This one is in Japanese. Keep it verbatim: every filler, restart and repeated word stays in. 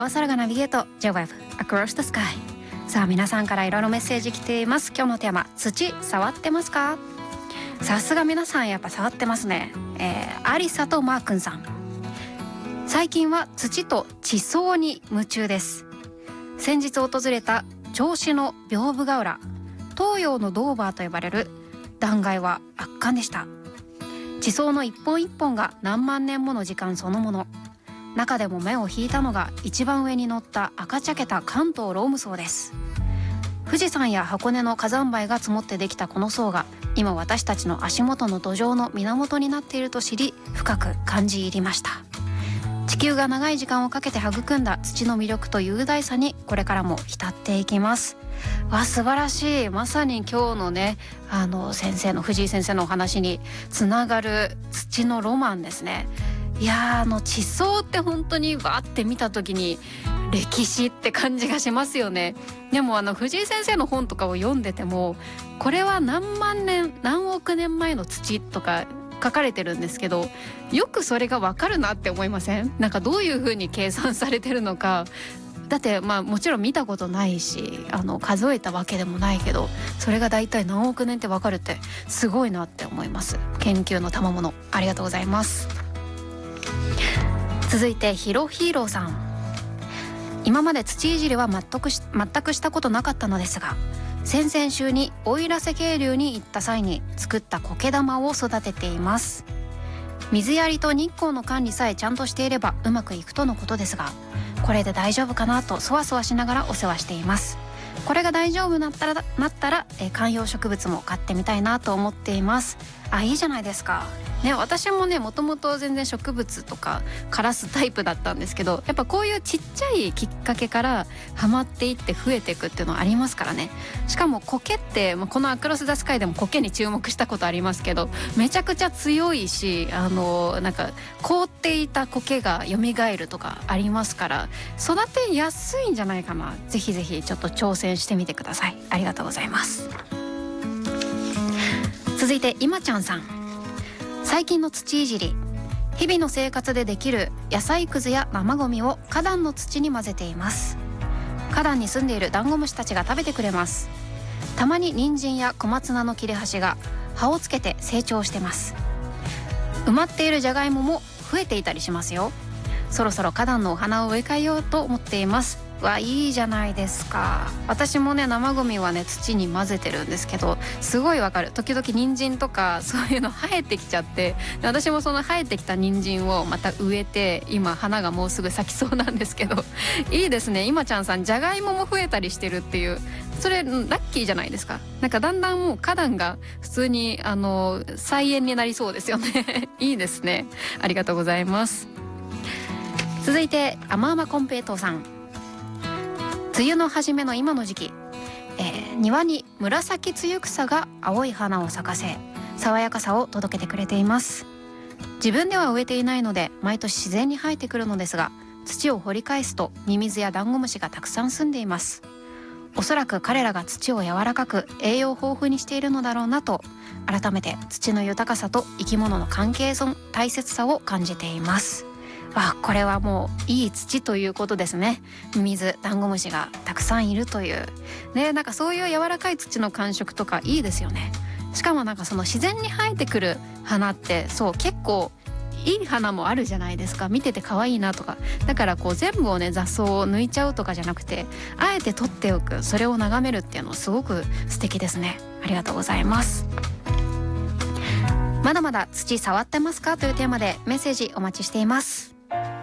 大空がナビゲート J-ウェブ Across the Sky。 さあ皆さんからいろいろメッセージ来ています。今日のテーマ、土触ってますか？さすが皆さんやっぱ触ってますね。えー、アリサとマー君さん、最近は土と地層に夢中です。先日訪れた銚子の屏風ヶ浦、東洋のドーバーと呼ばれる断崖は圧巻でした。地層の一本一本が何万年もの時間そのもの。中でも目を引いたのが一番上に乗った赤茶けた関東ローム層です。富士山や箱根の火山灰が積もってできたこの層が今私たちの足元の土壌の源になっていると知り、深く感じ入りました。地球が長い時間をかけて育んだ土の魅力と雄大さにこれからも浸っていきます。わ、素晴らしい。まさに今日のね、あの先生の藤井先生のお話につながる土のロマンですね。いやー、あの地層って本当にわーって見た時に歴史って感じがしますよね。でもあの藤井先生の本とかを読んでても、これは何万年何億年前の土とか書かれてるんですけど、よくそれがわかるなって思いません？なんかどういう風に計算されてるのか。だってまあもちろん見たことないし、あの数えたわけでもないけど、それが大体何億年ってわかるってすごいなって思います。研究の賜物ありがとうございます。続いてヒロヒーローさん、今まで土いじりは全くし全くしたことなかったのですが、先々週に奥入瀬渓流に行った際に作った苔玉を育てています。水やりと日光の管理さえちゃんとしていればうまくいくとのことですが、これで大丈夫かなとそわそわしながらお世話しています。これが大丈夫なったらなったら、えー、観葉植物も買ってみたいなと思っています。あ、いいじゃないですかね。私もね、もともと全然植物とか枯らすタイプだったんですけど、やっぱこういうちっちゃいきっかけからハマっていって増えていくっていうのはありますからね。しかも苔って、まあ、このアクロス・ザ・スカイでも苔に注目したことありますけど、めちゃくちゃ強いし、あのなんか凍っていた苔が蘇るとかありますから、育てやすいんじゃないかな。ぜひぜひちょっと挑戦してみてください。ありがとうございます。続いて今ちゃんさん、最近の土いじり、日々の生活でできる野菜くずや生ゴミを花壇の土に混ぜています。花壇に住んでいるダンゴムシたちが食べてくれます。たまに人参や小松菜の切れ端が葉をつけて成長してます。埋まっているじゃがいもも増えていたりしますよ。そろそろ花壇のお花を植え替えようと思っています。わ、いいじゃないですか。私もね、生ゴミはね土に混ぜてるんですけど、すごいわかる。時々人参とかそういうの生えてきちゃって、私もその生えてきた人参をまた植えて、今花がもうすぐ咲きそうなんですけどいいですね。今ちゃんさん、じゃがいもも増えたりしてるっていう、それラッキーじゃないですか。なんかだんだんもう花壇が普通にあの菜園になりそうですよねいいですね。ありがとうございます。続いてあまあまコンペイトーさん、梅雨の初めの今の時期、えー、庭に紫露草が青い花を咲かせ、爽やかさを届けてくれています。自分では植えていないので毎年自然に生えてくるのですが、土を掘り返すとミミズやダンゴムシがたくさん住んでいます。おそらく彼らが土を柔らかく栄養豊富にしているのだろうなと、改めて土の豊かさと生き物の関係の大切さを感じています。あ、これはもういい土ということですね。ミミズ、ダンゴムシがたくさんいるというね。なんかそういう柔らかい土の感触とかいいですよね。しかもなんかその自然に生えてくる花って、そう結構いい花もあるじゃないですか。見てて可愛いなとか。だからこう全部をね、雑草を抜いちゃうとかじゃなくて、あえて取っておく、それを眺めるっていうのすごく素敵ですね。ありがとうございます。まだまだ土触ってますかというテーマでメッセージお待ちしています。